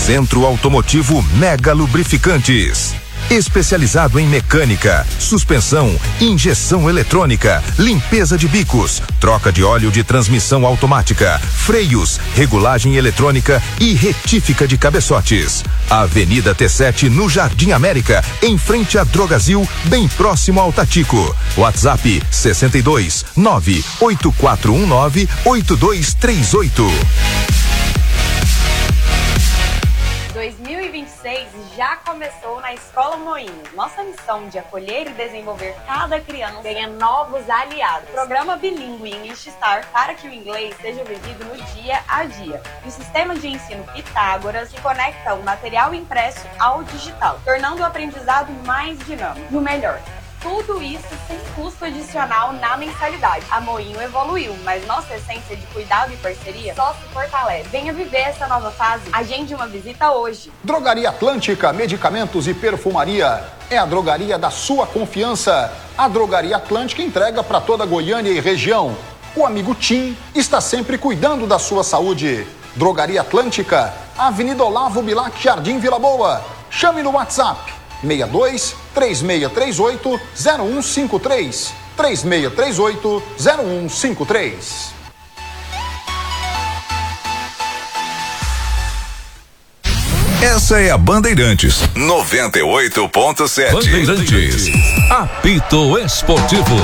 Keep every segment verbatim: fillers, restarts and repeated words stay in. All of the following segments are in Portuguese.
Centro Automotivo Mega Lubrificantes. Especializado em mecânica, suspensão, injeção eletrônica, limpeza de bicos, troca de óleo de transmissão automática, freios, regulagem eletrônica e retífica de cabeçotes. Avenida T sete no Jardim América, em frente a Drogazil, bem próximo ao Tatico. WhatsApp sessenta e dois, nove oito quatro um nove, oito dois três oito. dois mil e vinte e seis já começou na Escola Moinhos. Nossa missão de acolher e desenvolver cada criança ganha novos aliados. Programa bilíngue English Star para que o inglês seja vivido no dia a dia. E o sistema de ensino Pitágoras que conecta o material impresso ao digital, tornando o aprendizado mais dinâmico. E o melhor, tudo isso sem custo adicional na mensalidade. A Moinho evoluiu, mas nossa essência de cuidado e parceria só se fortalece. Venha viver essa nova fase. Agende uma visita hoje. Drogaria Atlântica, medicamentos e perfumaria. É a drogaria da sua confiança. A Drogaria Atlântica entrega para toda Goiânia e região. O amigo Tim está sempre cuidando da sua saúde. Drogaria Atlântica, Avenida Olavo Bilac, Jardim Vila Boa. Chame no WhatsApp seis dois, três seis três oito, zero um cinco três, três seis três oito, zero um cinco três. Essa é a Bandeirantes noventa e oito ponto sete. Bandeirantes, apito esportivo.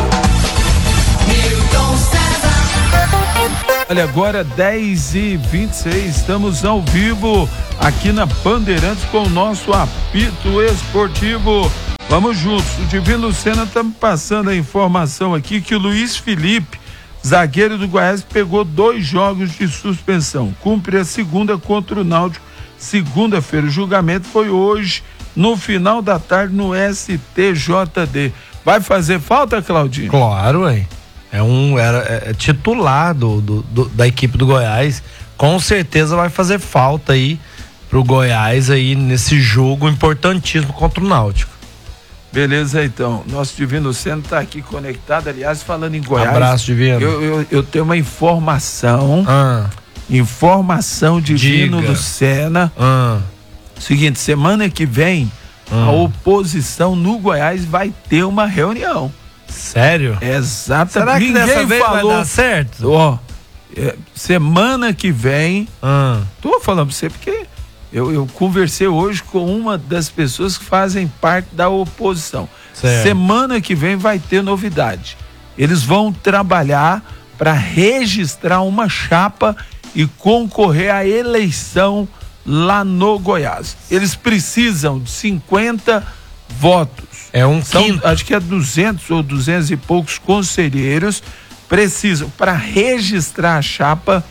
Olha, agora dez e vinte e seis, estamos ao vivo aqui na Bandeirantes com o nosso apito esportivo. Vamos juntos. O Divino Lucena está me passando a informação aqui que o Luiz Felipe, zagueiro do Goiás, pegou dois jogos de suspensão. Cumpre a segunda contra o Náutico, segunda-feira. O julgamento foi hoje, no final da tarde, no S T J D. Vai fazer falta, Claudinho? Claro, hein? É um era é titular do, do, do, da equipe do Goiás. Com certeza vai fazer falta aí pro Goiás aí nesse jogo importantíssimo contra o Náutico. Beleza, então. Nosso Divino Lucena está aqui conectado. Aliás, falando em Goiás. Abraço, Divino. Eu, eu, eu tenho uma informação. Ah. Informação Divino Diga. Lucena. Ah. Seguinte, semana que vem, ah. a oposição no Goiás vai ter uma reunião. Sério? Exatamente. Será que Ninguém dessa vez falou, vai dar certo? Ó, é, semana que vem, ah. tô falando pra você porque eu, eu conversei hoje com uma das pessoas que fazem parte da oposição. Certo. Semana que vem vai ter novidade. Eles vão trabalhar para registrar uma chapa e concorrer à eleição lá no Goiás. Eles precisam de cinquenta votos. É um São, quinto. acho que é duzentos ou duzentos e poucos conselheiros precisam para registrar a chapa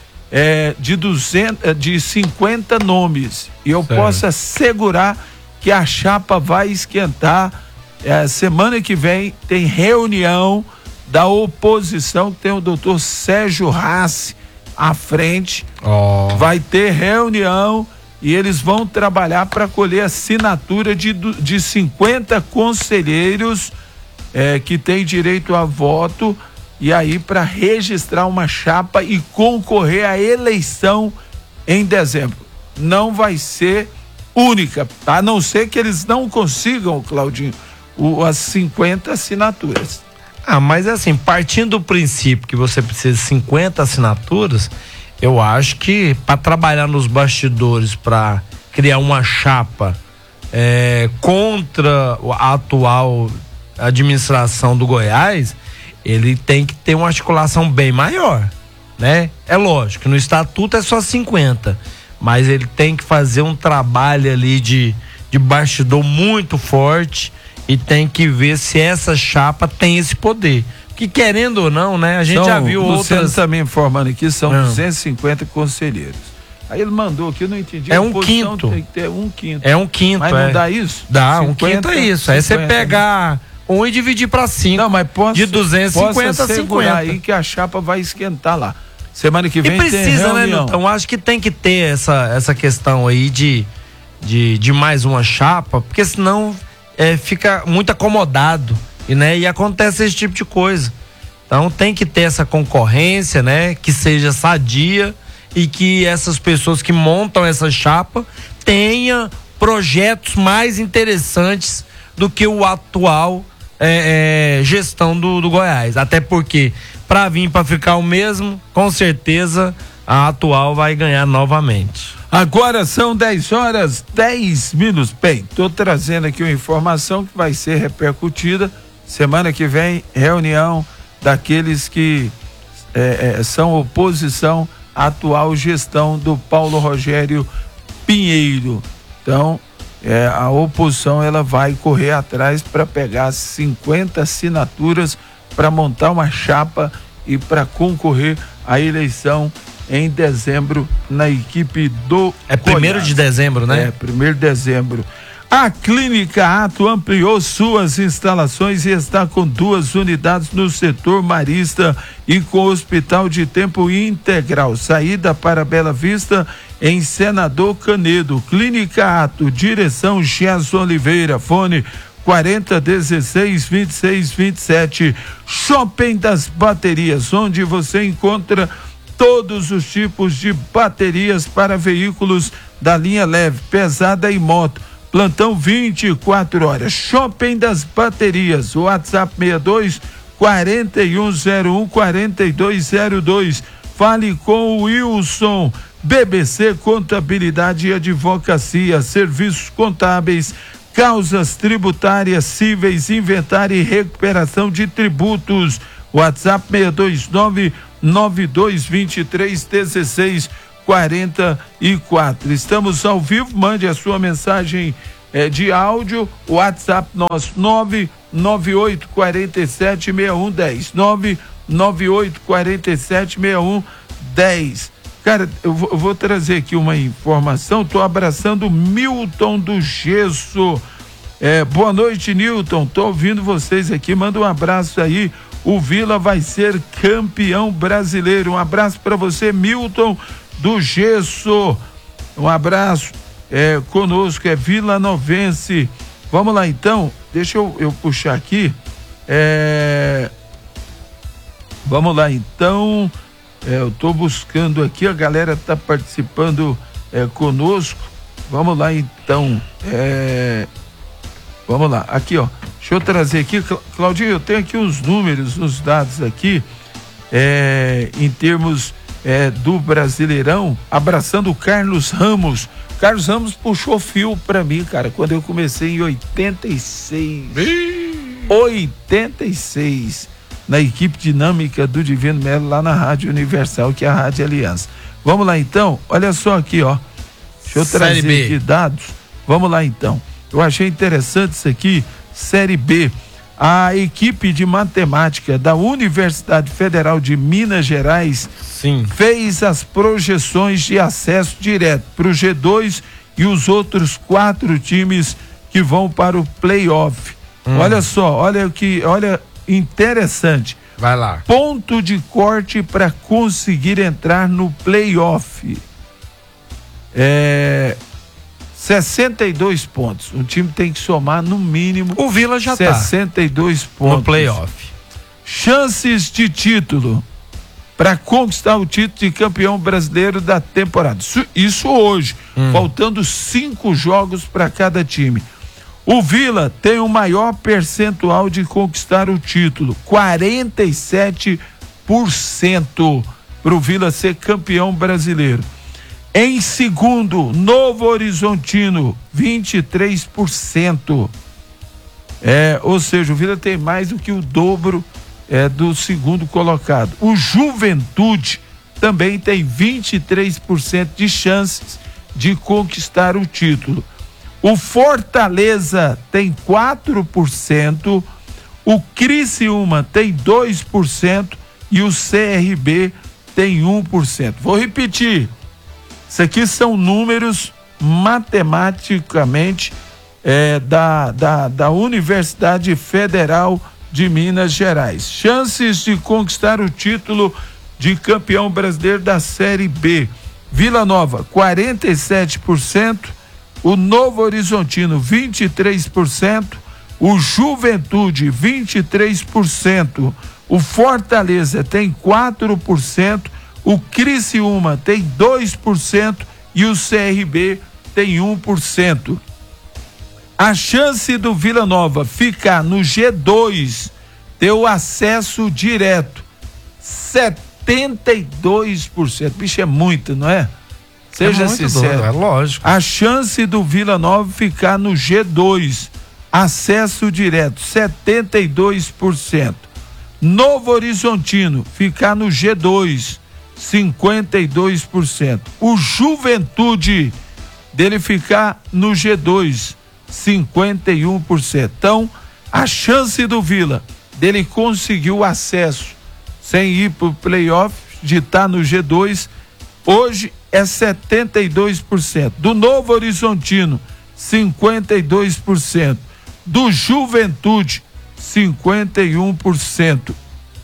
é, de duzentos, de cinquenta nomes. E eu Certo. posso assegurar que a chapa vai esquentar. É, semana que vem tem reunião da oposição, que tem o doutor Sérgio Rassi à frente. Oh. Vai ter reunião e eles vão trabalhar para colher assinatura de, de cinquenta conselheiros é, que têm direito a voto, e aí para registrar uma chapa e concorrer à eleição em dezembro. Não vai ser única, a não ser que eles não consigam, Claudinho, o, as cinquenta assinaturas. Ah, mas assim, partindo do princípio que você precisa de cinquenta assinaturas, eu acho que para trabalhar nos bastidores, para criar uma chapa é, contra a atual administração do Goiás, ele tem que ter uma articulação bem maior, né? É lógico, no estatuto é só cinquenta, mas ele tem que fazer um trabalho ali de, de bastidor muito forte e tem que ver se essa chapa tem esse poder. Que querendo ou não, né? A gente são, já viu Luciano outras... também informando aqui, são não. duzentos e cinquenta conselheiros. Aí ele mandou aqui, eu não entendi. É a um quinto. Tem que ter um quinto. É um quinto, Mas é. não dá isso? Dá, cinquenta, um quinto é isso. Aí você cinquenta, pegar um e dividir para cinco. Não, mas posso, de duzentos e cinquenta a cinquenta. Aí que a chapa vai esquentar lá. Semana que vem e precisa, tem reunião. né, Milton? Acho que tem que ter essa, essa questão aí de, de, de mais uma chapa, porque senão é, fica muito acomodado e, né, e acontece esse tipo de coisa. Então tem que ter essa concorrência, né, que seja sadia e que essas pessoas que montam essa chapa tenham projetos mais interessantes do que o atual é, é, gestão do, do Goiás. Até porque, para vir para ficar o mesmo, com certeza a atual vai ganhar novamente. Agora são dez horas, dez minutos. Bem, estou trazendo aqui uma informação que vai ser repercutida. Semana que vem, reunião daqueles que é, é, são oposição à atual gestão do Paulo Rogério Pinheiro. Então, é, a oposição ela vai correr atrás para pegar cinquenta assinaturas para montar uma chapa e para concorrer à eleição em dezembro na equipe do É primeiro de dezembro, né? É, primeiro de dezembro. A Clínica Ato ampliou suas instalações e está com duas unidades no setor marista e com hospital de tempo integral. Saída para Bela Vista em Senador Canedo. Clínica Ato, direção Gias Oliveira, fone quarenta, dezesseis, vinte e seis, vinte e sete. Shopping das Baterias, onde você encontra todos os tipos de baterias para veículos da linha leve, pesada e moto. Plantão vinte e quatro horas. Shopping das Baterias. WhatsApp sessenta e dois, quarenta e um zero um, quarenta e dois zero dois. Fale com o Wilson. B B C Contabilidade e Advocacia. Serviços contábeis, causas tributárias, cíveis, inventário e recuperação de tributos. WhatsApp seis dois nove, nove dois dois três, um seis quarenta e quatro. Estamos ao vivo, mande a sua mensagem eh, de áudio, WhatsApp nosso nove nove oito quatro sete seis um um zero, nove nove oito quatro sete seis um um zero. Cara, eu vou, eu vou trazer aqui uma informação, tô abraçando o Milton do Gesso. Eh, boa noite, Nilton, tô ouvindo vocês aqui, manda um abraço aí. O Vila vai ser campeão brasileiro. Um abraço para você, Milton do Gesso. Um abraço. É, conosco é Vila Novense. Vamos lá então. Deixa eu, eu puxar aqui. É, vamos lá então. É, eu estou buscando aqui. A galera está participando é, conosco. Vamos lá então. É, vamos lá. Aqui, ó. Deixa eu trazer aqui, Claudinho, eu tenho aqui os números, os dados aqui, é, em termos é, do Brasileirão, abraçando o Carlos Ramos. Carlos Ramos puxou fio pra mim, cara, quando eu comecei em oitenta e seis. oitenta e seis, na equipe dinâmica do Divino Melo, lá na Rádio Universal, que é a Rádio Aliança. Vamos lá então, olha só aqui, ó. Deixa eu trazer aqui dados. Vamos lá então. Eu achei interessante isso aqui. Série B, a equipe de matemática da Universidade Federal de Minas Gerais Sim. fez as projeções de acesso direto para o G dois e os outros quatro times que vão para o playoff. Hum. Olha só, olha que, olha interessante. Vai lá. Ponto de corte para conseguir entrar no playoff. É sessenta e dois pontos. Um time tem que somar no mínimo. O Vila já tá sessenta e dois pontos no playoff. Chances de título para conquistar o título de campeão brasileiro da temporada. Isso, isso hoje, hum. faltando cinco jogos para cada time. O Vila tem o maior percentual de conquistar o título, quarenta e sete por cento para o Vila ser campeão brasileiro. Em segundo, Novo Horizontino, vinte e três por cento. É, ou seja, o Vila tem mais do que o dobro é, do segundo colocado. O Juventude também tem vinte e três por cento de chances de conquistar o título. O Fortaleza tem quatro por cento, o Criciúma tem dois por cento e o C R B tem um por cento. Vou repetir. Isso aqui são números matematicamente é, da, da, da Universidade Federal de Minas Gerais. Chances de conquistar o título de campeão brasileiro da Série B. Vila Nova, quarenta e sete por cento. O Novo Horizontino, vinte e três por cento. O Juventude, vinte e três por cento. O Fortaleza tem quatro por cento. O Criciúma tem dois por cento e o C R B tem um por cento. A chance do Vila Nova ficar no G dois, ter o acesso direto, setenta e dois por cento. Bicho, é muito, não é? Seja é muito sincero. Doido, é lógico. A chance do Vila Nova ficar no G dois, acesso direto, setenta e dois por cento. Novo Horizontino ficar no G dois, cinquenta e dois por cento. O Juventude dele ficar no G dois, cinquenta e um por cento. Então, a chance do Vila dele conseguir o acesso sem ir para o playoff, de estar no G dois, hoje é setenta e dois por cento. Do Novo Horizontino, cinquenta e dois por cento. Do Juventude, cinquenta e um por cento.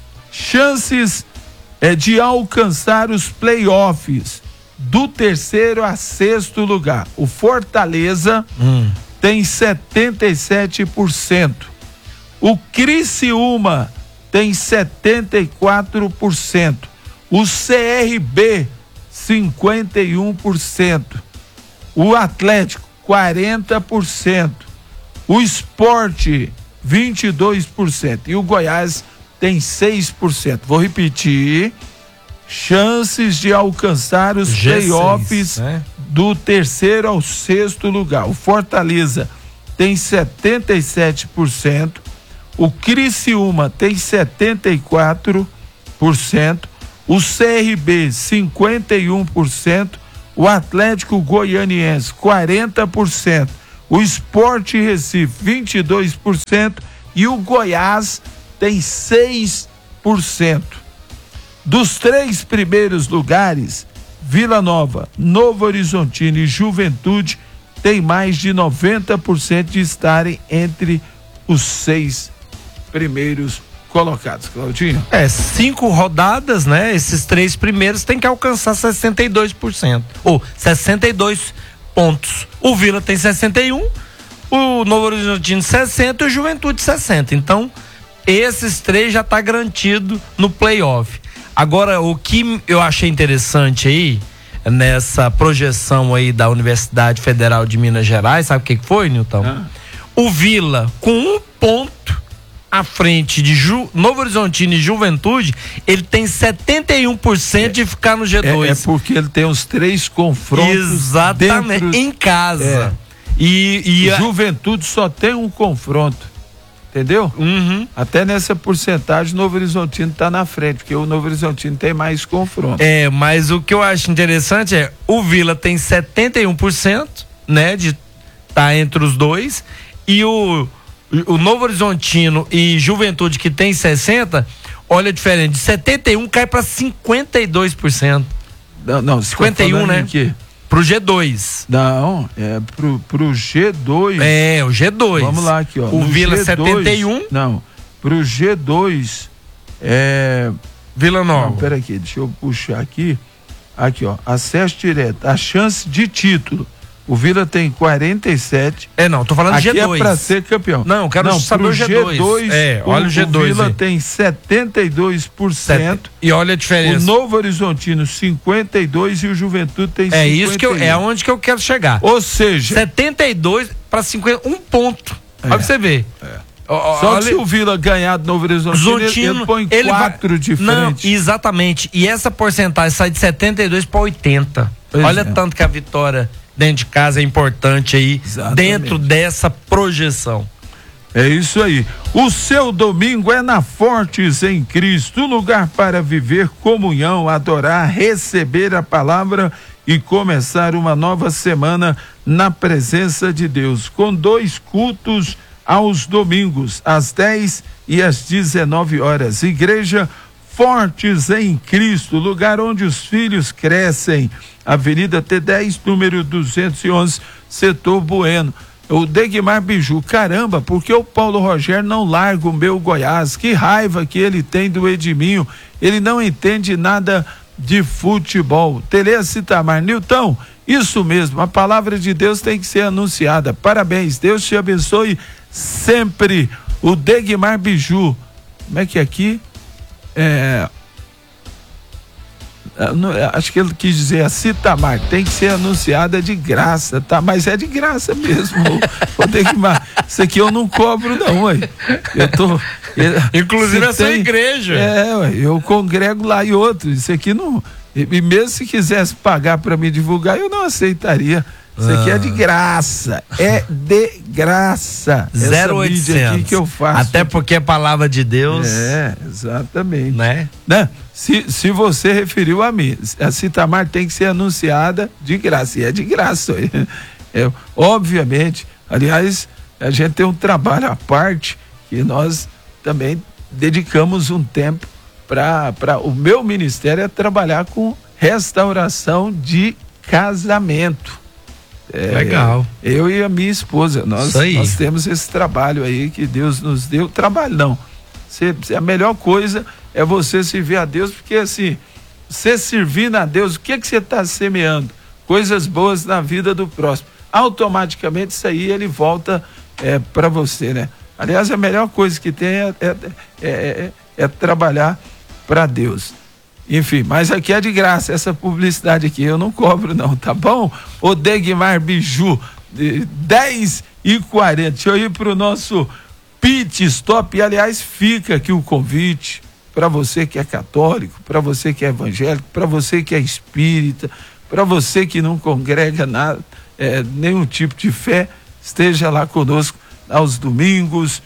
Chances é de alcançar os playoffs do terceiro a sexto lugar. O Fortaleza hum. tem setenta e sete por cento. O Criciúma tem setenta e quatro por cento. O C R B, cinquenta e um por cento. O Atlético, quarenta por cento. O Sport, vinte e dois por cento. E o Goiás tem seis por cento. Vou repetir. Chances de alcançar os G seis, playoffs, né? Do terceiro ao sexto lugar. O Fortaleza tem setenta e sete por cento. O Criciúma tem setenta e quatro por cento. O C R B, cinquenta e um por cento. O Atlético Goianiense, quarenta por cento. O Sport Recife, vinte e dois por cento. E o Goiás tem seis por cento. Dos três primeiros lugares, Vila Nova, Novo Horizontino e Juventude tem mais de noventa por cento de estarem entre os seis primeiros colocados. Claudinho? É, cinco rodadas, né? Esses três primeiros tem que alcançar sessenta e dois por cento, ou sessenta e dois pontos. O Vila tem sessenta e um, o Novo Horizontino sessenta e o Juventude sessenta. Então, esses três já tá garantido no playoff. Agora, o que eu achei interessante aí, nessa projeção aí da Universidade Federal de Minas Gerais, sabe o que foi, Nilton? Ah. O Vila, com um ponto à frente de Ju, Novo Horizontino e Juventude, ele tem setenta e um por cento é, de ficar no G dois. É, é porque ele tem os três confrontos. Exatamente, dentro, em casa. É. E, e a Juventude só tem um confronto. Entendeu? Uhum. Até nessa porcentagem o Novo Horizontino está na frente, porque o Novo Horizontino tem mais confronto. É, mas o que eu acho interessante é o Vila tem setenta e um por cento, né, de tá entre os dois, e o, o Novo Horizontino e Juventude, que tem sessenta, olha diferente, de setenta e um cai para cinquenta e dois por cento. Não, não, cinquenta e um, né? Quê? Pro G dois. Não, é pro, pro G dois. É, o G dois. Vamos lá aqui, ó. O no Vila G dois, setenta e um. Não, pro G dois é... Vila Nova. Não, pera aqui, deixa eu puxar aqui. Aqui, ó, acesso direto. A chance de título. O Vila tem quarenta e sete. É, não, tô falando aqui G dois. É pra ser campeão. Não, eu quero não, saber o G dois. G dois. É, olha o, o G dois. O Vila aí. tem setenta e dois por cento. E olha a diferença. O Novo Horizontino cinquenta e dois por cento e o Juventude tem é cinquenta e um. Isso que eu, é onde que eu quero chegar. Ou seja, setenta e dois para cinquenta, um ponto. É, olha pra você ver. É. Só olha, que se o Vila ganhar do Novo Horizontino, ele, ele põe ele quatro vai, de frente. Não, exatamente. E essa porcentagem sai de setenta e dois para oitenta. Pois olha é. Tanto que a vitória dentro de casa é importante aí, exatamente, dentro dessa projeção. É isso aí. O seu domingo é na Fortes em Cristo, lugar para viver comunhão, adorar, receber a palavra e começar uma nova semana na presença de Deus, com dois cultos aos domingos, às dez e às dezenove horas. Igreja Fortes em Cristo, lugar onde os filhos crescem. Avenida T dez, número duzentos e onze, setor Bueno. O Degmar Biju, caramba, porque o Paulo Rogério não larga o meu Goiás? Que raiva que ele tem do Edminho. Ele não entende nada de futebol. Telea Citamar, Nilton, isso mesmo, a palavra de Deus tem que ser anunciada. Parabéns, Deus te abençoe sempre. O Degmar Biju, como é que é aqui? É... acho que ele quis dizer a Citamar tem que ser anunciada de graça, tá? Mas é de graça mesmo. Vou ter que, isso aqui eu não cobro não, ué. Eu tô, eu, inclusive a sua igreja. É, ué, eu congrego lá e outro. Isso aqui não. E, e mesmo se quisesse pagar para me divulgar, eu não aceitaria. Isso aqui é de graça, é de graça. zero oitocentos aqui que eu faço. Até porque é palavra de Deus. É, exatamente. Né? Né? Se, se você referiu a mim, a Citamar tem que ser anunciada de graça, e é de graça. É, obviamente, aliás, a gente tem um trabalho à parte que nós também dedicamos um tempo para, para o meu ministério é trabalhar com restauração de casamento. É, legal. Eu e a minha esposa, nós, nós temos esse trabalho aí que Deus nos deu. Trabalho não. Cê, a melhor coisa é você servir a Deus, porque assim, você servindo a Deus, o que que você está semeando? Coisas boas na vida do próximo. Automaticamente isso aí ele volta é, para você, né? Aliás, a melhor coisa que tem é, é, é, é, é trabalhar para Deus. Enfim, mas aqui é de graça, essa publicidade aqui eu não cobro não, tá bom? O Degmar Biju, dez e quarenta, deixa eu ir pro nosso pit stop, e aliás fica aqui o convite para você que é católico, para você que é evangélico, para você que é espírita, para você que não congrega nada, é, nenhum tipo de fé, esteja lá conosco aos domingos,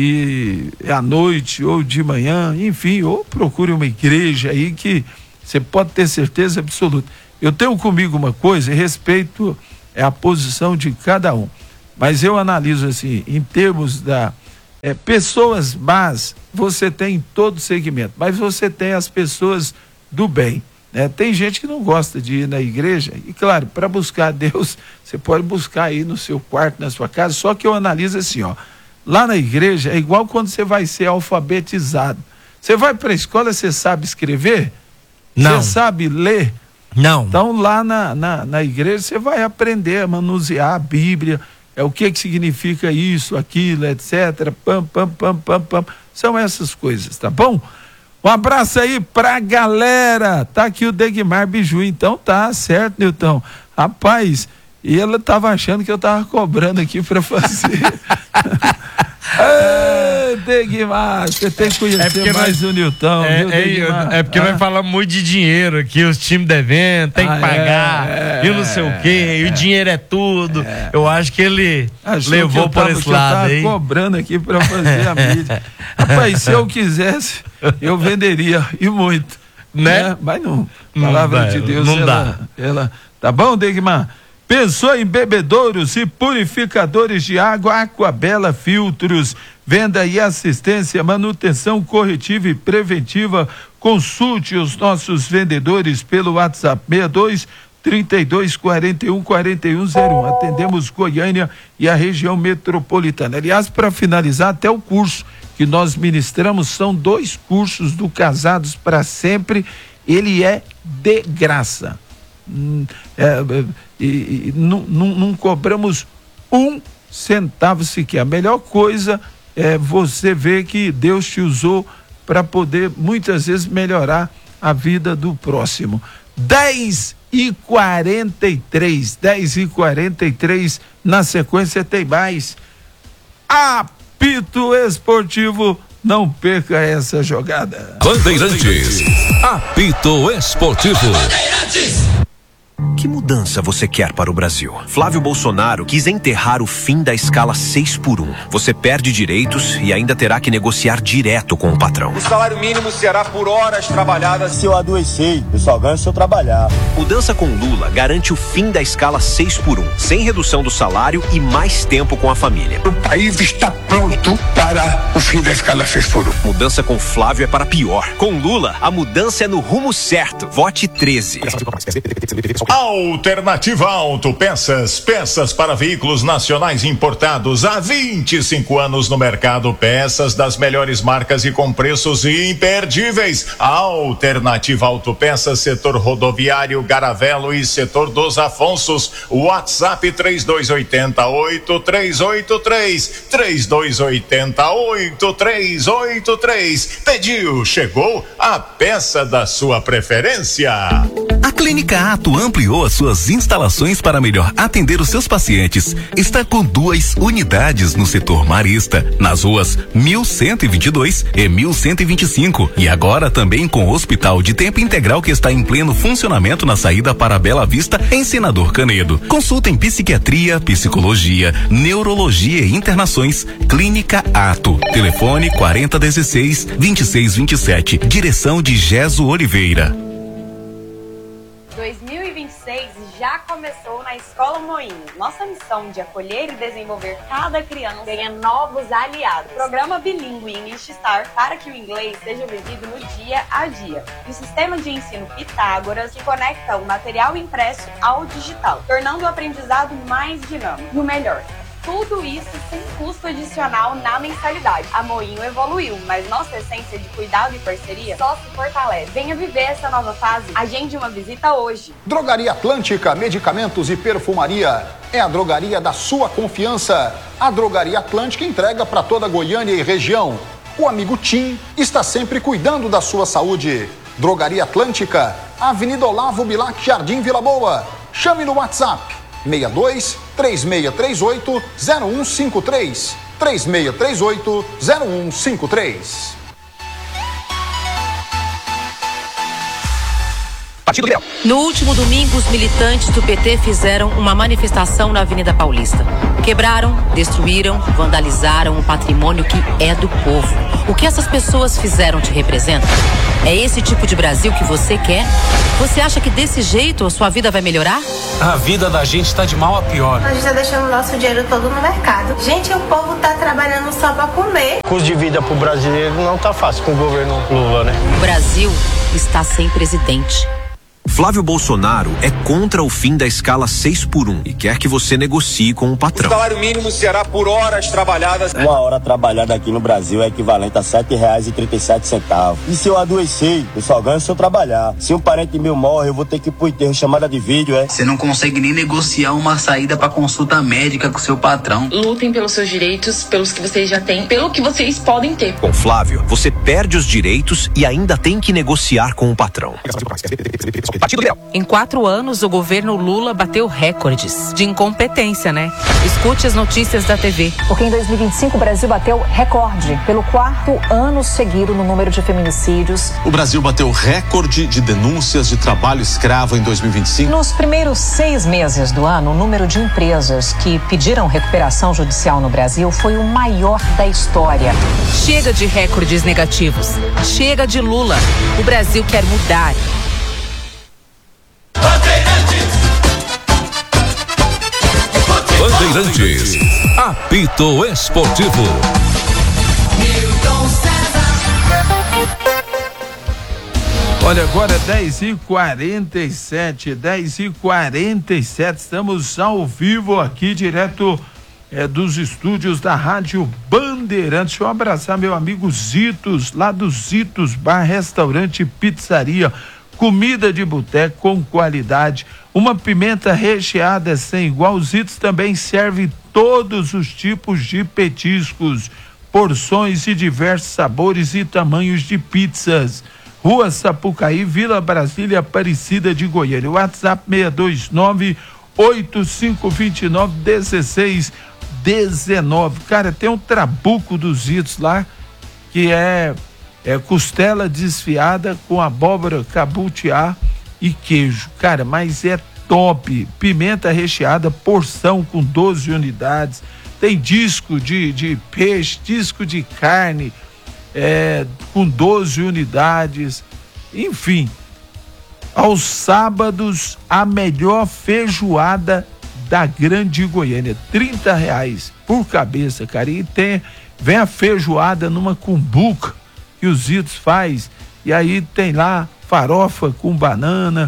e à noite ou de manhã, enfim, ou procure uma igreja aí que você pode ter certeza absoluta. Eu tenho comigo uma coisa, respeito é a posição de cada um, mas eu analiso assim, em termos da é, pessoas más, você tem em todo segmento, mas você tem as pessoas do bem, né? Tem gente que não gosta de ir na igreja, e claro, para buscar Deus, você pode buscar aí no seu quarto, na sua casa, só que eu analiso assim, ó, lá na igreja é igual quando você vai ser alfabetizado. Você vai para a escola, você sabe escrever? Não. Você sabe ler? Não. Então lá na, na, na igreja você vai aprender a manusear a Bíblia, é o que que significa isso, aquilo, etcétera. Pam, pam, pam, pam, pam. São essas coisas, tá bom? Um abraço aí pra galera. Tá aqui o Degmar Biju, então tá certo, Nilton. Rapaz, e ela tava achando que eu tava cobrando aqui pra fazer. Ei, Degmar, você tem que conhecer é mais nós, o Nilton. É, viu, é, é porque ah. nós falamos muito de dinheiro aqui, os times devendo, tem ah, que pagar, é, e não sei é, o quê, é, e o dinheiro é tudo. É. Eu acho que ele Achou levou por esse lado aí. Eu tava cobrando aqui pra fazer a mídia. Rapaz, se eu quisesse, eu venderia, e muito. Né? né? Mas não. A palavra não dá, de Deus, não ela, dá. Ela, tá bom, Degmar? Pensou em bebedouros e purificadores de água? Aquabela Filtros, venda e assistência, manutenção corretiva e preventiva. Consulte os nossos vendedores pelo WhatsApp seis dois, trinta e dois, quarenta e um, quarenta e um zero um. Atendemos Goiânia e a região metropolitana. Aliás, para finalizar, até o curso que nós ministramos, são dois cursos do Casados para Sempre, ele é de graça. Hum, é, e, e não, não, não cobramos um centavo sequer. A melhor coisa é você ver que Deus te usou para poder muitas vezes melhorar a vida do próximo. dez e quarenta e três, dez e quarenta e três, na sequência tem mais apito esportivo. Não perca essa jogada. Bandeirantes, apito esportivo. Bandeirantes. Que mudança você quer para o Brasil? Flávio Bolsonaro quis enterrar o fim da escala seis por um. Você perde direitos e ainda terá que negociar direto com o patrão. O salário mínimo será por horas trabalhadas. Se eu adoecer, eu só ganho se eu trabalhar. Mudança com Lula garante o fim da escala seis por um, sem redução do salário e mais tempo com a família. O país está pronto para o fim da escala seis por um. Mudança com Flávio é para pior. Com Lula, a mudança é no rumo certo. Vote treze. Alternativa Autopeças, peças para veículos nacionais importados há vinte e cinco anos no mercado, peças das melhores marcas e com preços imperdíveis. Alternativa Autopeças, setor rodoviário, Garavelo e setor dos Afonsos. WhatsApp três dois oito oito, três oito três, três dois oito oito, três oito três. Pediu, chegou a peça da sua preferência. A Clínica Ato ampliou as suas instalações para melhor atender os seus pacientes. Está com duas unidades no setor Marista, nas ruas mil cento e vinte e dois e mil cento e vinte e cinco. E agora também com o Hospital de Tempo Integral, que está em pleno funcionamento na saída para Bela Vista, em Senador Canedo. Consulta em psiquiatria, psicologia, neurologia e internações. Clínica Ato. Telefone quarenta dezesseis, vinte e seis vinte e sete. Direção de Geso Oliveira. dois mil e vinte e seis já começou na Escola Moinhos. Nossa missão de acolher e desenvolver cada criança ganha novos aliados. Programa bilíngue English Star para que o inglês seja vivido no dia a dia. E o sistema de ensino Pitágoras, que conecta o material impresso ao digital, tornando o aprendizado mais dinâmico. E o melhor, tudo isso sem custo adicional na mensalidade. A Moinho evoluiu, mas nossa essência de cuidado e parceria só se fortalece. Venha viver essa nova fase. Agende uma visita hoje. Drogaria Atlântica, medicamentos e perfumaria. É a drogaria da sua confiança. A Drogaria Atlântica entrega para toda Goiânia e região. O amigo Tim está sempre cuidando da sua saúde. Drogaria Atlântica, Avenida Olavo Bilac, Jardim Vila Boa. Chame no WhatsApp seis dois, três seis três oito, zero um cinco três, três seis três oito, zero um cinco três. No último domingo, os militantes do P T fizeram uma manifestação na Avenida Paulista. Quebraram, destruíram, vandalizaram o patrimônio que é do povo. O que essas pessoas fizeram te representa? É esse tipo de Brasil que você quer? Você acha que desse jeito a sua vida vai melhorar? A vida da gente tá de mal a pior. A gente tá deixando o nosso dinheiro todo no mercado. Gente, o povo tá trabalhando só pra comer. O custo de vida pro brasileiro não tá fácil com o governo Lula, né? O Brasil está sem presidente. Flávio Bolsonaro é contra o fim da escala seis por um e quer que você negocie com o patrão. O salário mínimo será por horas trabalhadas. Uma hora trabalhada aqui no Brasil é equivalente a sete reais e trinta e sete centavos. E se eu adoecer, eu só ganho se eu trabalhar. Se um parente meu morre, eu vou ter que ir pro enterro, chamada de vídeo, é? Você não consegue nem negociar uma saída pra consulta médica com seu patrão. Lutem pelos seus direitos, pelos que vocês já têm, pelo que vocês podem ter. Com Flávio, você perde os direitos e ainda tem que negociar com o patrão. Em quatro anos, o governo Lula bateu recordes de incompetência, né? Escute as notícias da T V. Porque em dois mil e vinte e cinco o Brasil bateu recorde pelo quarto ano seguido no número de feminicídios. O Brasil bateu recorde de denúncias de trabalho escravo em dois mil e vinte e cinco. Nos primeiros seis meses do ano, o número de empresas que pediram recuperação judicial no Brasil foi o maior da história. Chega de recordes negativos. Chega de Lula. O Brasil quer mudar. Bandeirantes, apito esportivo. Olha, agora é dez e quarenta e sete, dez e quarenta e sete, estamos ao vivo aqui, direto é, dos estúdios da Rádio Bandeirantes. Deixa eu abraçar meu amigo Zitos, lá do Zitos Bar, Restaurante e Pizzaria. Comida de boteco com qualidade, uma pimenta recheada sem igual. Os Zitos também serve todos os tipos de petiscos, porções e diversos sabores e tamanhos de pizzas. Rua Sapucaí, Vila Brasília, Aparecida de Goiânia. WhatsApp seis dois nove, oito cinco dois nove, um seis um nove. Cara, tem um trabuco dos Zitos lá que é É costela desfiada com abóbora cabutiá e queijo. Cara, mas é top. Pimenta recheada, porção com doze unidades. Tem disco de, de peixe, disco de carne é, com doze unidades. Enfim, aos sábados, a melhor feijoada da Grande Goiânia. trinta reais por cabeça, cara. E tem, vem a feijoada numa cumbuca que o Zitos faz, e aí tem lá farofa com banana,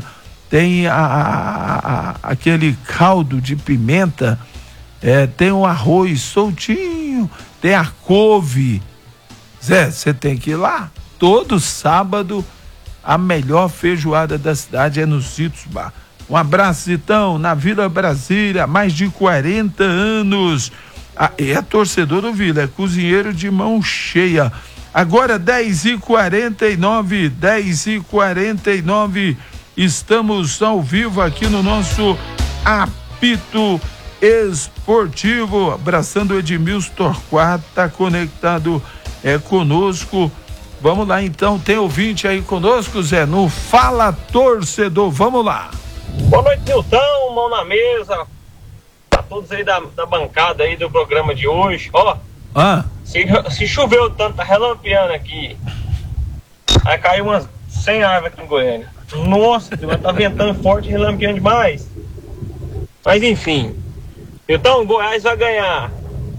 tem a, a, a, aquele caldo de pimenta, é, tem o arroz soltinho, tem a couve. Zé, você tem que ir lá. Todo sábado, a melhor feijoada da cidade é no Zitos Bar. Um abraço, Zitão, na Vila Brasília, mais de quarenta anos. Ah, é torcedor do Vila, é cozinheiro de mão cheia. Agora dez e quarenta e nove, dez e quarenta e nove, estamos ao vivo aqui no nosso Apito Esportivo, abraçando o Edmilson Torquato, tá conectado é, conosco. Vamos lá então, tem ouvinte aí conosco, Zé, no Fala Torcedor, vamos lá. Boa noite, Nilton, mão na mesa, a todos aí da, da bancada aí do programa de hoje. Ó, ah. se, se choveu tanto, tá relampeando aqui, aí caiu umas cem árvores aqui em Goiânia. Nossa, tá ventando forte, relampeando demais. Mas enfim, então o Goiás vai ganhar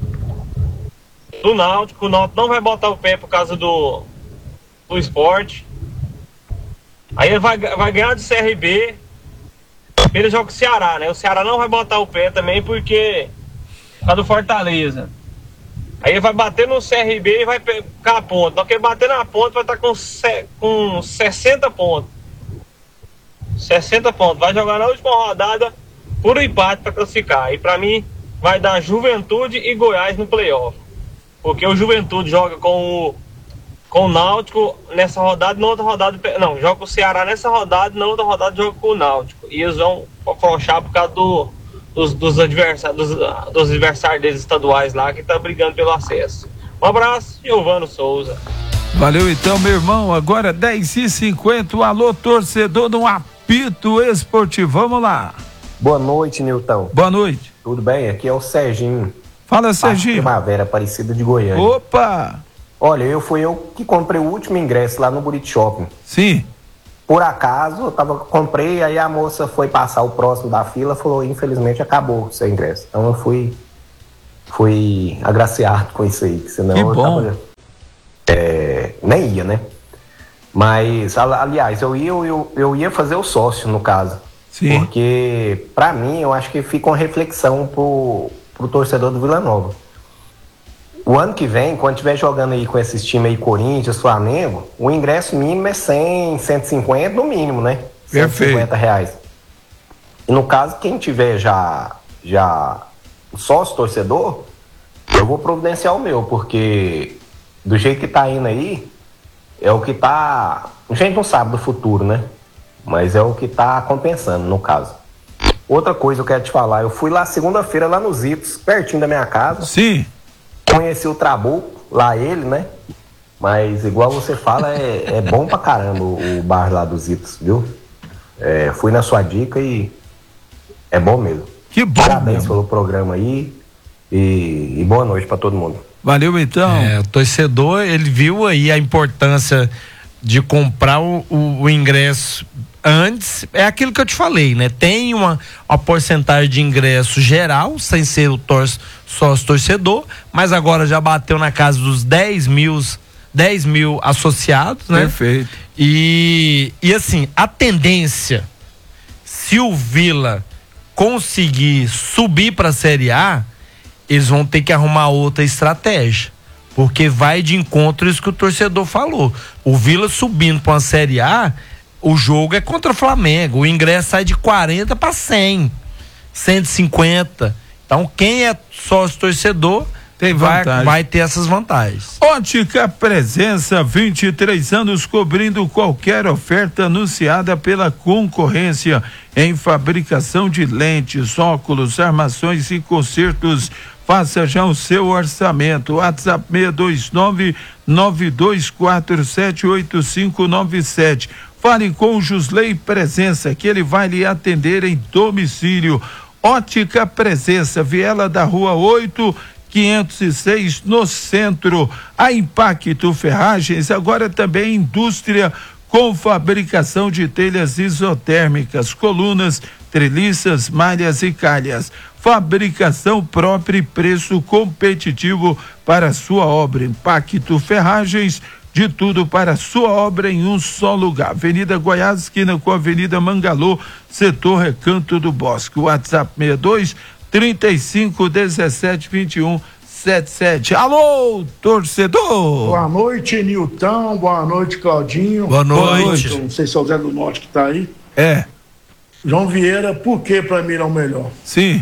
do Náutico, o Náutico não vai botar o pé por causa do, do esporte. Aí ele vai, vai ganhar do C R B. Ele joga com o Ceará, né? O Ceará não vai botar o pé também porque por causa do Fortaleza. Aí ele vai bater no C R B e vai ficar a ponta. Só que ele bater na ponta vai estar com, com sessenta pontos. sessenta pontos. Vai jogar na última rodada por empate para classificar. E para mim vai dar Juventude e Goiás no playoff. Porque o Juventude joga com o, com o Náutico nessa rodada, na outra rodada, não, joga com o Ceará nessa rodada, na outra rodada joga com o Náutico. E eles vão afrouxar por causa do, dos, dos, adversários, dos, dos adversários deles estaduais lá, que tá brigando pelo acesso. Um abraço, Giovano Souza. Valeu então, meu irmão. Agora dez e cinquenta, o alô torcedor do Apito Esportivo. Vamos lá. Boa noite, Nilton. Boa noite. Tudo bem? Aqui é o Serginho. Fala, Serginho. Primavera, Aparecida de Goiânia. Opa! Olha, eu fui eu que comprei o último ingresso lá no Buriti Shopping. Sim. Por acaso, eu tava, comprei, aí a moça foi passar o próximo da fila, falou, infelizmente acabou o seu ingresso. Então eu fui, fui agraciado com isso aí, senão que eu bom. tava, é, nem ia, né? Mas, aliás, eu ia, eu, eu ia fazer o sócio, no caso. Sim. Porque, pra mim, eu acho que fica uma reflexão pro, pro torcedor do Vila Nova. O ano que vem, quando estiver jogando aí com esses times aí, Corinthians, Flamengo, o ingresso mínimo é cem, cento e cinquenta no mínimo, né? Perfeito. cento e cinquenta reais. E no caso, quem tiver já, já sócio torcedor, eu vou providenciar o meu, porque do jeito que tá indo aí, é o que tá... A gente não sabe do futuro, né? Mas é o que tá compensando, no caso. Outra coisa que eu quero te falar, eu fui lá segunda-feira, lá nos Zitos, pertinho da minha casa. Sim. Conheci o Trabuco, lá ele, né? Mas igual você fala, é, é bom pra caramba o, o bar lá dos Zitos, viu? É, fui na sua dica e é bom mesmo. Que bom. Parabéns pelo programa aí e, e boa noite pra todo mundo. Valeu então. É, o torcedor, ele viu aí a importância de comprar o, o, o ingresso antes, é aquilo que eu te falei, né? Tem uma, uma porcentagem de ingresso geral, sem ser o tor sócio torcedor, mas agora já bateu na casa dos dez mil, dez mil associados, né? Perfeito. E, e assim, a tendência, se o Vila conseguir subir para a Série A, eles vão ter que arrumar outra estratégia, porque vai de encontro isso que o torcedor falou. O Vila subindo para uma Série A, o jogo é contra o Flamengo, o ingresso sai de quarenta para cem, cento e cinquenta. Então quem é sócio torcedor tem vai, vantagem. vai ter essas vantagens. Ótica Presença, vinte e três anos cobrindo qualquer oferta anunciada pela concorrência em fabricação de lentes, óculos, armações e consertos. Faça já o seu orçamento. WhatsApp seis dois nove, nove dois quatro sete, oito cinco nove sete. Fale com o Jusley Presença, que ele vai lhe atender em domicílio. Ótica Presença, Viela da Rua oito, quinhentos e seis, no centro. A Impacto Ferragens, agora também indústria com fabricação de telhas isotérmicas, colunas, treliças, malhas e calhas. Fabricação própria e preço competitivo para sua obra. Impacto Ferragens, de tudo para a sua obra em um só lugar. Avenida Goiás, esquina com a Avenida Mangalô, setor Recanto do Bosque. WhatsApp seis dois, trinta e cinco, dezessete, vinte e um, setenta e sete. Alô, torcedor! Boa noite, Nilton. Boa noite, Claudinho. Boa noite. Não sei se é o Zé do Norte que tá aí. É. João Vieira, por que pra mim é o melhor? Sim.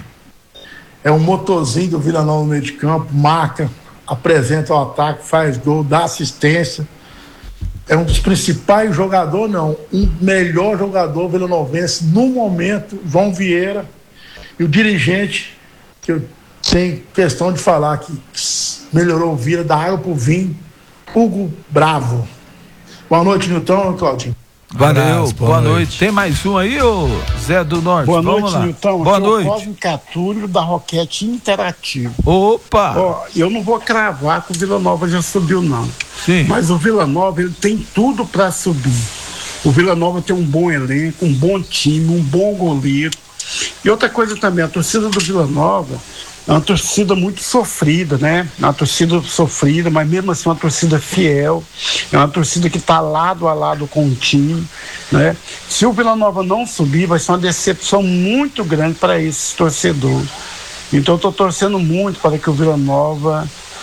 É um motorzinho do Vila Nova no meio de campo, marca, apresenta o ataque, faz gol, dá assistência. É um dos principais jogadores, não, um melhor jogador vilanovense no momento, João Vieira. E o dirigente, que eu tenho questão de falar que melhorou o Vila, da água pro vinho, Hugo Bravo. Boa noite, Nilton e Claudinho. Valeu, Abraço, boa, boa noite. noite. Tem mais um aí, ô Zé do Norte? Boa Vamos noite, lá. Nilton. Boa Aqui noite. É o Cosme Catúlio da Roquete Interativo. Opa! Ó, eu não vou cravar que o Vila Nova já subiu, não. Sim. Mas o Vila Nova, ele tem tudo para subir. O Vila Nova tem um bom elenco, um bom time, um bom goleiro. E outra coisa também, a torcida do Vila Nova é uma torcida muito sofrida, né? É uma torcida sofrida, mas mesmo assim uma torcida fiel. É uma torcida que está lado a lado com o time, né? Se o Vila Nova não subir, vai ser uma decepção muito grande para esses torcedores. Então eu estou torcendo muito para que o Vila Nova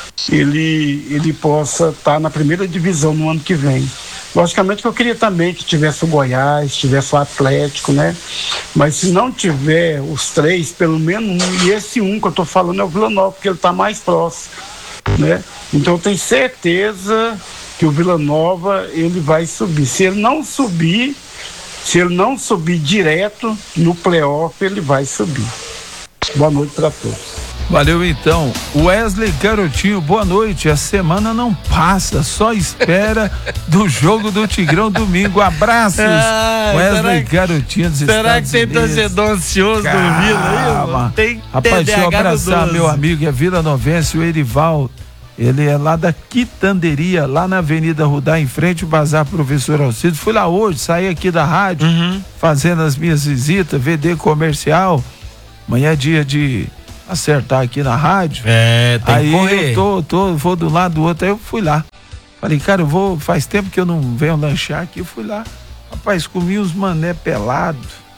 ele, ele possa estar tá na primeira divisão no ano que vem. Logicamente que eu queria também que tivesse o Goiás, tivesse o Atlético, né? Mas se não tiver os três, pelo menos um, e esse um que eu tô falando é o Vila Nova, porque ele tá mais próximo, né? Então eu tenho certeza que o Vila Nova, ele vai subir. Se ele não subir, se ele não subir direto no playoff, ele vai subir. Boa noite para todos. Valeu então. Wesley Garotinho, boa noite. A semana não passa, só espera do jogo do Tigrão domingo. Abraços. Ah, Wesley será, Garotinho dos será Estados que tem Unidos. torcedor ansioso do Vila aí? Tem Rapaz, deixa eu abraçar meu amigo, é Vila Novense, o Erival. Ele é lá da Quitanderia, lá na Avenida Rudá, em frente ao Bazar Professor Alcides. Fui lá hoje, saí aqui da rádio, uhum. fazendo as minhas visitas, V D comercial. Amanhã é dia de acertar aqui na rádio. É, tem aí que correr. Aí eu tô, tô, vou do lado do outro, aí eu fui lá. Falei, cara, eu vou, faz tempo que eu não venho lanchar aqui, eu fui lá. Rapaz, comi uns mané pelado.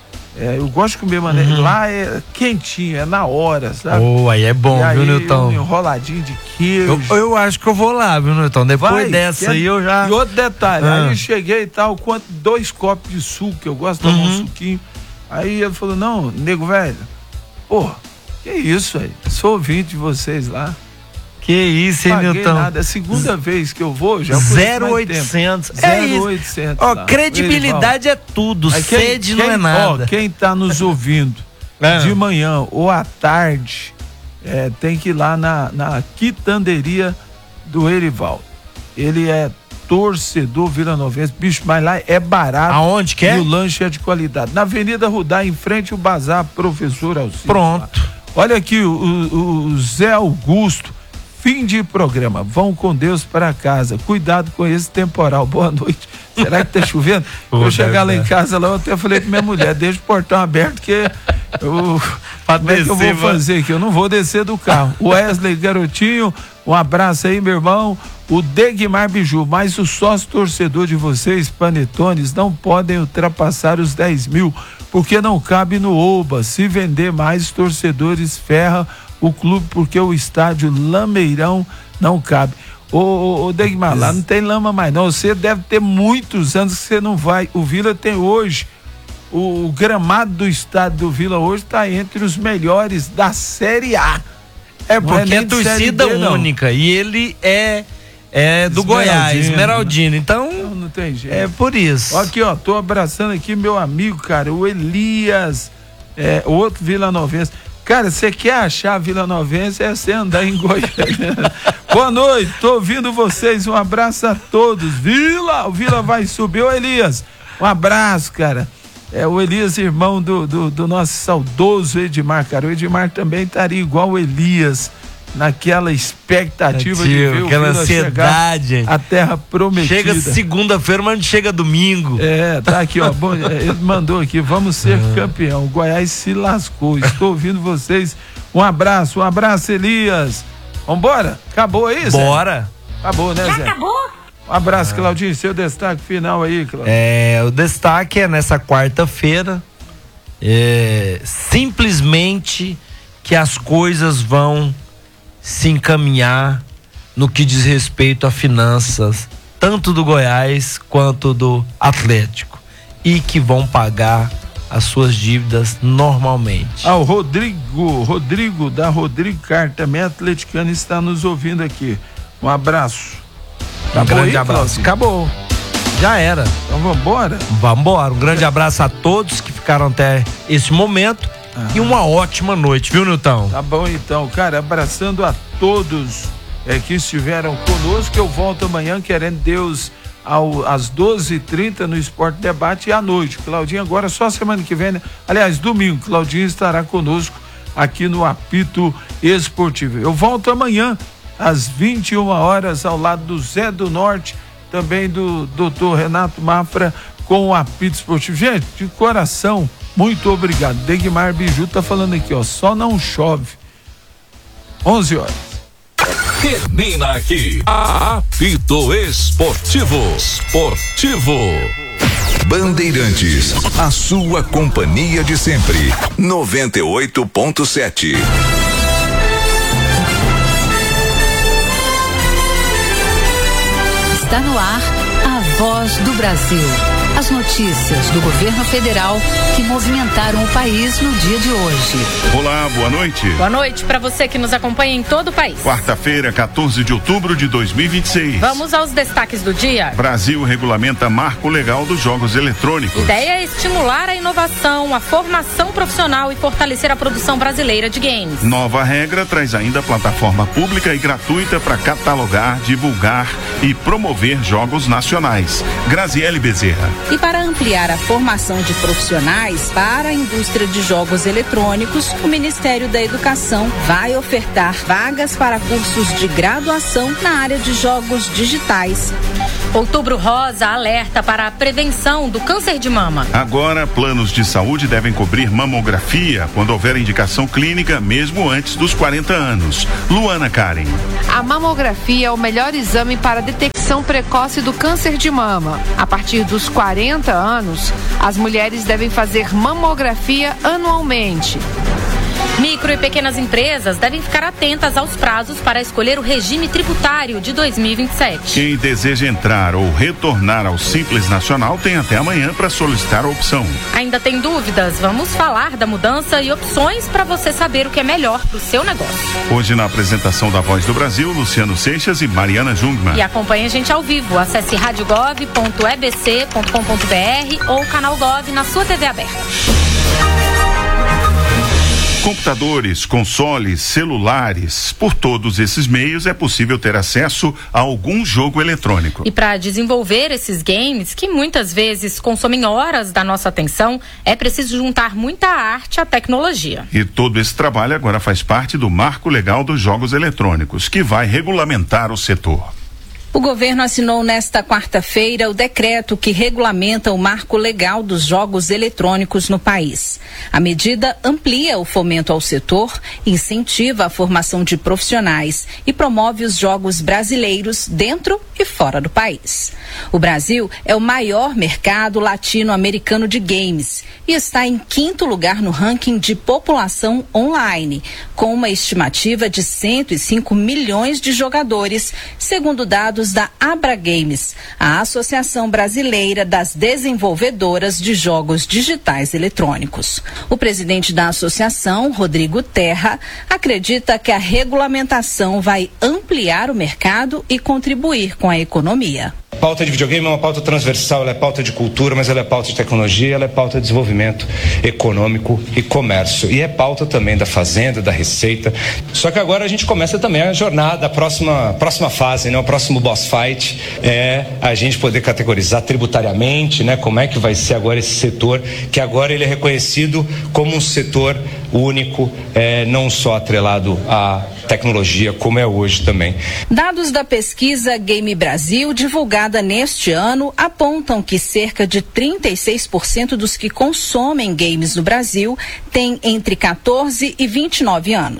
É, eu gosto de comer mané, uhum. lá é quentinho, é na hora, sabe? Oh, aí é bom, e viu, aí, Nilton? Um enroladinho de queijo. Eu, eu acho que eu vou lá, viu, Nilton? Depois Vai, dessa aí eu já... E outro detalhe, ah. aí eu cheguei e tal, quanto, dois copos de suco, que eu gosto de tomar uhum. um suquinho. Aí ele falou, não, nego velho, pô, que isso aí? Sou ouvinte de vocês lá. Que isso, hein, Nilton? Nada. É a segunda vez que eu vou, já zero oitocentos. É zero oitocentos. Ó, credibilidade é tudo, Aí sede quem, não quem, é nada. Ó, quem tá nos ouvindo é. de manhã ou à tarde, é, tem que ir lá na, na Quitanderia do Erival. Ele é torcedor vilanovense, bicho, mas lá é barato. Aonde que é? E o lanche é de qualidade. Na Avenida Rudá, em frente ao Bazar Professor Alcides. Pronto. Lá. Olha aqui, o, o, o Zé Augusto. Fim de programa, vão com Deus para casa, cuidado com esse temporal, boa noite. Será que tá chovendo? Pô, eu chegar lá em casa, lá, eu até falei pra minha mulher, deixa o portão aberto que eu, como é que eu vou fazer aqui? Eu não vou descer do carro. O Wesley Garotinho, um abraço aí, meu irmão. O Degmar Biju, mas o sócio torcedor de vocês, Panetones, não podem ultrapassar os dez mil, porque não cabe no Oba. Se vender mais, torcedores ferra o clube, porque o estádio Lameirão não cabe. Ô, ô, ô Degmar, lá não tem lama mais não, você deve ter muitos anos que você não vai. O Vila tem hoje, o, o gramado do estádio do Vila hoje está entre os melhores da Série A. É porque é, é torcida B, única, e ele é é do Goiás, Esmeraldino, né? Então não, não tem jeito. É por isso. Aqui, ó, tô abraçando aqui meu amigo, cara, o Elias, é, outro vilanovense. Cara, você quer achar vilanovense, é você andar em Goiânia. Boa noite, tô ouvindo vocês, um abraço a todos. Vila, o Vila vai subir. Ô Elias, um abraço, cara. É o Elias, irmão do, do, do nosso saudoso Edmar, cara. O Edmar também estaria igual o Elias, naquela expectativa Tio, de ver o aquela ansiedade, a terra prometida. Chega segunda-feira, mas não chega domingo. É, tá aqui, ó. Bom, ele mandou aqui, vamos ser uhum. campeão. O Goiás se lascou. Estou ouvindo vocês. Um abraço, um abraço, Elias. Vambora? Acabou aí, Zé? Bora. Acabou, né, Zé? Acabou? Um abraço, ah. Claudinho. Seu destaque final aí, Claudinho. É, o destaque é nessa quarta-feira. É, simplesmente que as coisas vão se encaminhar no que diz respeito a finanças, tanto do Goiás quanto do Atlético, e que vão pagar as suas dívidas normalmente. Ah, o Rodrigo, Rodrigo da Rodrigo Car, também atleticano, está nos ouvindo aqui. Um abraço. Tá um grande aí, abraço. Claudio? Acabou. Já era. Então vambora? Vambora. Um grande abraço a todos que ficaram até esse momento ah. e uma ótima noite, viu, Nilton? Tá bom então, cara. Abraçando a todos é, que estiveram conosco. Eu volto amanhã, querendo Deus, ao, às doze e trinta no Esporte Debate e à noite. Claudinho agora só semana que vem, né? Aliás, domingo, Claudinho estará conosco aqui no Apito Esportivo. Eu volto amanhã às vinte e uma horas ao lado do Zé do Norte, também do doutor Renato Mafra com o Apito Esportivo. Gente, de coração, muito obrigado. Degmar Biju tá falando aqui, ó, só não chove. onze horas. Termina aqui Apito Esportivo. Esportivo. Bandeirantes, a sua companhia de sempre. noventa e oito ponto sete. Está no ar a Voz do Brasil. As notícias do governo federal que movimentaram o país no dia de hoje. Olá, boa noite. Boa noite para você que nos acompanha em todo o país. Quarta-feira, quatorze de outubro de dois mil e vinte e seis. Vamos aos destaques do dia. Brasil regulamenta marco legal dos jogos eletrônicos. Ideia é estimular a inovação, a formação profissional e fortalecer a produção brasileira de games. Nova regra traz ainda plataforma pública e gratuita para catalogar, divulgar e promover jogos nacionais. Graziele Bezerra. E para ampliar a formação de profissionais para a indústria de jogos eletrônicos, o Ministério da Educação vai ofertar vagas para cursos de graduação na área de jogos digitais. Outubro Rosa alerta para a prevenção do câncer de mama. Agora, planos de saúde devem cobrir mamografia quando houver indicação clínica, mesmo antes dos quarenta anos. Luana Karen. A mamografia é o melhor exame para detecção precoce do câncer de mama. A partir dos quarenta anos, as mulheres devem fazer mamografia anualmente. Micro e pequenas empresas devem ficar atentas aos prazos para escolher o regime tributário de dois mil e vinte e sete. Quem deseja entrar ou retornar ao Simples Nacional tem até amanhã para solicitar a opção. Ainda tem dúvidas? Vamos falar da mudança e opções para você saber o que é melhor para o seu negócio. Hoje na apresentação da Voz do Brasil, Luciano Seixas e Mariana Jungmann. E acompanhe a gente ao vivo. Acesse radiogov ponto e b c ponto com ponto b r ou o canal Gov na sua T V aberta. Computadores, consoles, celulares, por todos esses meios é possível ter acesso a algum jogo eletrônico. E para desenvolver esses games, que muitas vezes consomem horas da nossa atenção, é preciso juntar muita arte à tecnologia. E todo esse trabalho agora faz parte do Marco Legal dos Jogos Eletrônicos, que vai regulamentar o setor. O governo assinou nesta quarta-feira o decreto que regulamenta o marco legal dos jogos eletrônicos no país. A medida amplia o fomento ao setor, incentiva a formação de profissionais e promove os jogos brasileiros dentro e fora do país. O Brasil é o maior mercado latino-americano de games e está em quinto lugar no ranking de população online, com uma estimativa de cento e cinco milhões de jogadores, segundo dados da Abra Games, a Associação Brasileira das Desenvolvedoras de Jogos Digitais Eletrônicos. O presidente da associação, Rodrigo Terra, acredita que a regulamentação vai ampliar o mercado e contribuir com a economia. A pauta de videogame é uma pauta transversal, ela é pauta de cultura, mas ela é pauta de tecnologia, ela é pauta de desenvolvimento econômico e comércio. E é pauta também da fazenda, da receita. Só que agora a gente começa também a jornada, a próxima, próxima fase, né? O próximo boss fight é a gente poder categorizar tributariamente, né? Como é que vai ser agora esse setor, que agora ele é reconhecido como um setor único, é, não só atrelado à tecnologia, como é hoje também. Dados da pesquisa Game Brasil, divulgada neste ano, apontam que cerca de trinta e seis por cento dos que consomem games no Brasil têm entre quatorze e vinte e nove anos.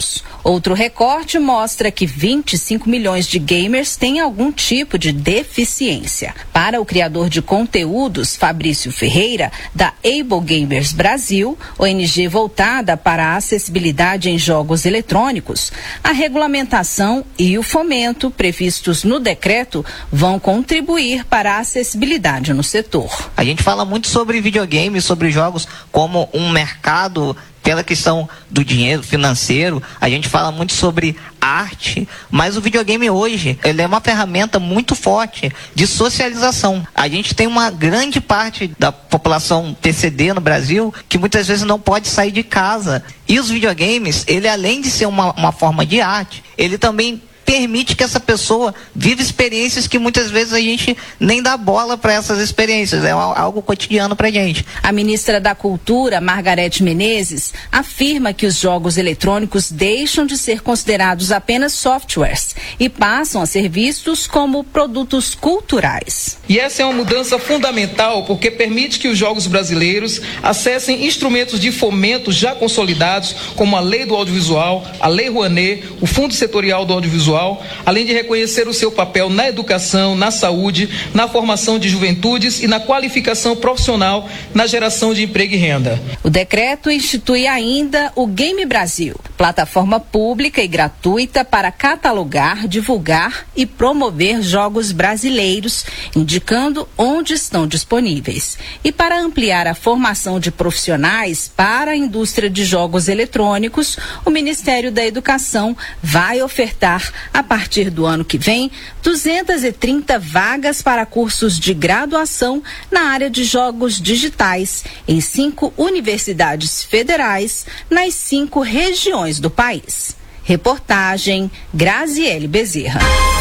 Outro recorte mostra que vinte e cinco milhões de gamers têm algum tipo de deficiência. Para o criador de conteúdos, Fabrício Ferreira, da Able Gamers Brasil, O N G voltada para a acessibilidade em jogos eletrônicos, a regulamentação e o fomento previstos no decreto vão contribuir para a acessibilidade no setor. A gente fala muito sobre videogames, sobre jogos como um mercado pela questão do dinheiro financeiro, a gente fala muito sobre arte, mas o videogame hoje, ele é uma ferramenta muito forte de socialização. A gente tem uma grande parte da população P C D no Brasil que muitas vezes não pode sair de casa. E os videogames, ele além de ser uma, uma forma de arte, ele também permite que essa pessoa viva experiências que muitas vezes a gente nem dá bola para essas experiências, é algo cotidiano para a gente. A ministra da Cultura, Margarete Menezes, afirma que os jogos eletrônicos deixam de ser considerados apenas softwares e passam a ser vistos como produtos culturais. E essa é uma mudança fundamental porque permite que os jogos brasileiros acessem instrumentos de fomento já consolidados, como a Lei do Audiovisual, a Lei Rouanet, o Fundo Setorial do Audiovisual, além de reconhecer o seu papel na educação, na saúde, na formação de juventudes e na qualificação profissional na geração de emprego e renda. O decreto institui ainda o Game Brasil, plataforma pública e gratuita para catalogar, divulgar e promover jogos brasileiros, indicando onde estão disponíveis. E para ampliar a formação de profissionais para a indústria de jogos eletrônicos, o Ministério da Educação vai ofertar, a partir do ano que vem, duzentas e trinta vagas para cursos de graduação na área de jogos digitais em cinco universidades federais nas cinco regiões do país. Reportagem Graziele Bezerra.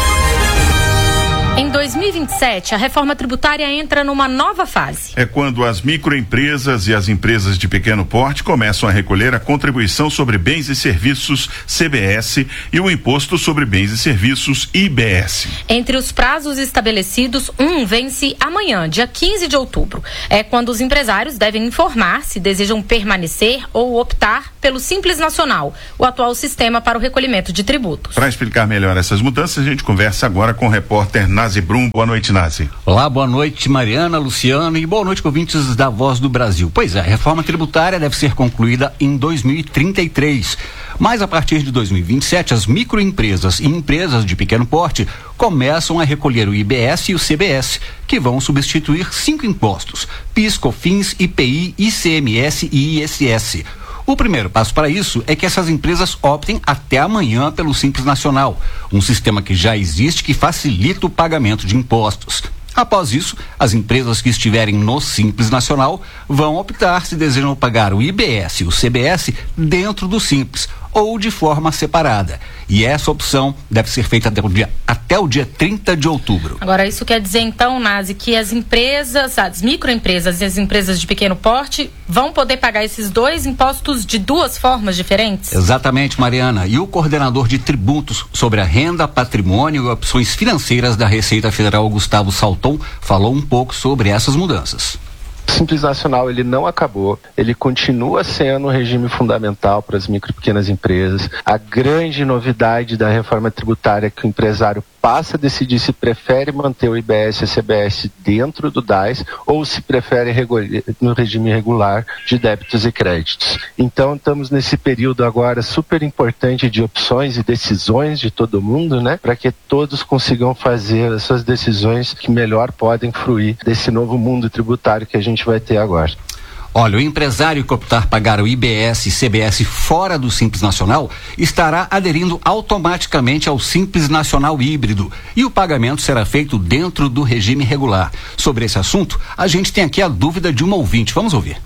Em dois mil e vinte e sete, a reforma tributária entra numa nova fase. É quando as microempresas e as empresas de pequeno porte começam a recolher a contribuição sobre bens e serviços C B S e o imposto sobre bens e serviços I B S. Entre os prazos estabelecidos, um vence amanhã, dia quinze de outubro. É quando os empresários devem informar se desejam permanecer ou optar pelo Simples Nacional, o atual sistema para o recolhimento de tributos. Para explicar melhor essas mudanças, a gente conversa agora com o repórter Nazi Brum. Boa noite, Nazi. Olá, boa noite, Mariana, Luciano, e boa noite, ouvintes da Voz do Brasil. Pois é, a reforma tributária deve ser concluída em dois mil e trinta e três. Mas a partir de dois mil e vinte e sete, as microempresas e empresas de pequeno porte começam a recolher o I B S e o C B S, que vão substituir cinco impostos: PIS, COFINS, I P I, I C M S e I S S. O primeiro passo para isso é que essas empresas optem até amanhã pelo Simples Nacional, um sistema que já existe que facilita o pagamento de impostos. Após isso, as empresas que estiverem no Simples Nacional vão optar se desejam pagar o I B S e o C B S dentro do Simples ou de forma separada. E essa opção deve ser feita até o dia, até o dia trinta de outubro. Agora, isso quer dizer então, Nazi, que as empresas, as microempresas e as empresas de pequeno porte vão poder pagar esses dois impostos de duas formas diferentes? Exatamente, Mariana. E o coordenador de tributos sobre a renda, patrimônio e opções financeiras da Receita Federal, Gustavo Salton, falou um pouco sobre essas mudanças. O Simples Nacional, ele não acabou, ele continua sendo um regime fundamental para as micro e pequenas empresas. A grande novidade da reforma tributária é que o empresário passa a decidir se prefere manter o I B S e a C B S dentro do D A S ou se prefere no regime regular de débitos e créditos. Então estamos nesse período agora super importante de opções e decisões de todo mundo, né? Para que todos consigam fazer as suas decisões que melhor podem fruir desse novo mundo tributário que a gente vai ter agora. Olha, o empresário que optar pagar o I B S e C B S fora do Simples Nacional estará aderindo automaticamente ao Simples Nacional híbrido e o pagamento será feito dentro do regime regular. Sobre esse assunto, a gente tem aqui a dúvida de uma ouvinte. Vamos ouvir.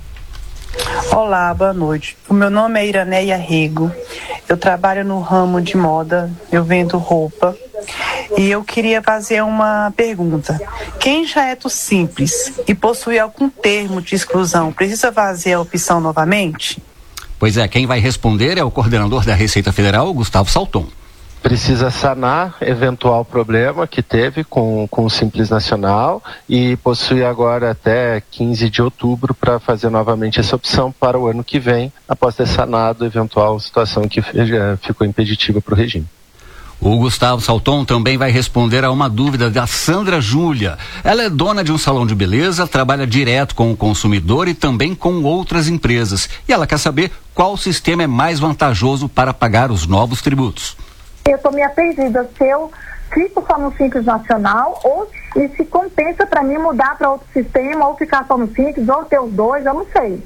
Olá, boa noite. O meu nome é Iraneia Rego. Eu trabalho no ramo de moda, eu vendo roupa. E eu queria fazer uma pergunta. Quem já é do Simples e possui algum termo de exclusão, precisa fazer a opção novamente? Pois é, quem vai responder é o coordenador da Receita Federal, Gustavo Salton. precisa sanar eventual problema que teve com, com o Simples Nacional e possui agora até quinze de outubro para fazer novamente essa opção para o ano que vem, após ter sanado eventual situação que ficou impeditiva para o regime. O Gustavo Salton também vai responder a uma dúvida da Sandra Júlia. Ela é dona de um salão de beleza, trabalha direto com o consumidor e também com outras empresas. E ela quer saber qual sistema é mais vantajoso para pagar os novos tributos. Eu estou meio perdida se eu fico só no Simples Nacional ou e se compensa para mim mudar para outro sistema ou ficar só no Simples ou ter os dois, eu não sei.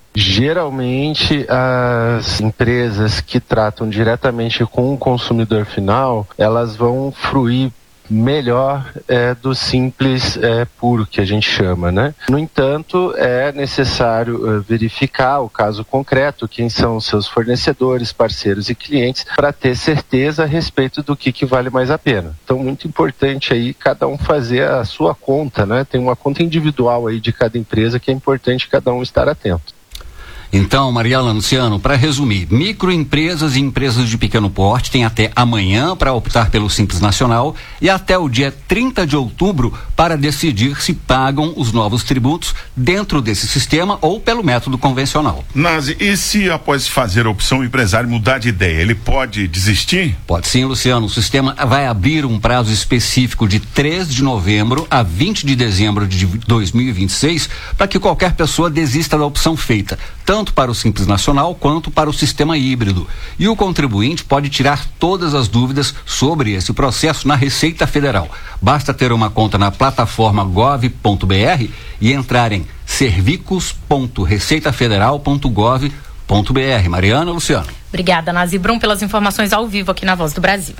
Geralmente, as empresas que tratam diretamente com o consumidor final, elas vão fruir melhor é, do simples é, puro, que a gente chama, né? No entanto, é necessário é, verificar o caso concreto, quem são os seus fornecedores, parceiros e clientes, para ter certeza a respeito do que, que vale mais a pena. Então, muito importante aí cada um fazer a sua conta, né? Tem uma conta individual aí de cada empresa que é importante cada um estar atento. Então, Mariela, Luciano, para resumir, microempresas e empresas de pequeno porte têm até amanhã para optar pelo Simples Nacional e até o dia trinta de outubro para decidir se pagam os novos tributos dentro desse sistema ou pelo método convencional. Nazi, e se após fazer a opção o empresário mudar de ideia, ele pode desistir? Pode sim, Luciano. O sistema vai abrir um prazo específico de três de novembro a vinte de dezembro de dois mil e vinte e seis para que qualquer pessoa desista da opção feita, tanto para o Simples Nacional quanto para o sistema híbrido. E o contribuinte pode tirar todas as dúvidas sobre esse processo na Receita Federal. Basta ter uma conta na plataforma gov ponto br e entrar em servicos ponto receita federal ponto gov ponto br. Mariana, Luciano. Obrigada, Nazi Brum, pelas informações ao vivo aqui na Voz do Brasil.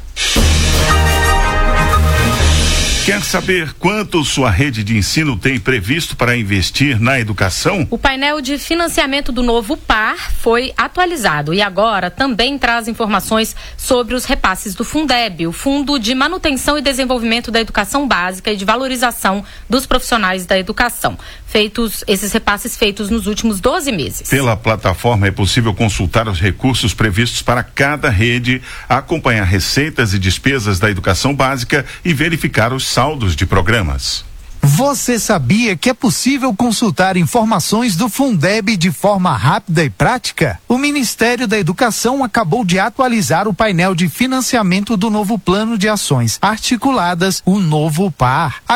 Quer saber quanto sua rede de ensino tem previsto para investir na educação? O painel de financiamento do novo P A R foi atualizado e agora também traz informações sobre os repasses do Fundeb, o Fundo de Manutenção e Desenvolvimento da Educação Básica e de Valorização dos Profissionais da Educação. Feitos esses repasses feitos nos últimos doze meses. Pela plataforma é possível consultar os recursos previstos para cada rede, acompanhar receitas e despesas da educação básica e verificar os saldos de programas. Você sabia que é possível consultar informações do Fundeb de forma rápida e prática? O Ministério da Educação acabou de atualizar o painel de financiamento do novo Plano de Ações Articuladas, o novo P A R.